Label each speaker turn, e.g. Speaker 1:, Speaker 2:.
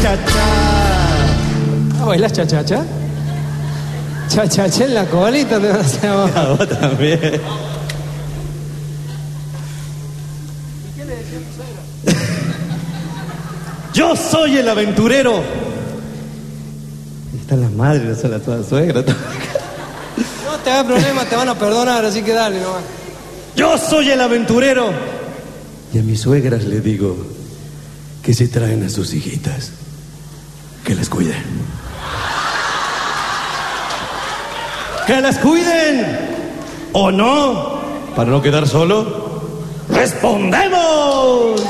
Speaker 1: cha-cha-cha.
Speaker 2: ¿Bailas cha-cha-cha? Cha-cha-cha en la colita te vas a hacer vos.
Speaker 1: A vos también.
Speaker 2: ¿Y qué le decía tu suegra?
Speaker 1: Yo soy el aventurero. Están las madres, no son las todas suegras.
Speaker 2: No te hagas problema, te van a perdonar, así que dale nomás.
Speaker 1: Yo soy el aventurero. Y a mis suegras le digo que si traen a sus hijitas, que las cuiden. ¡Que las cuiden! ¿O no? Para no quedar solo, ¡respondemos!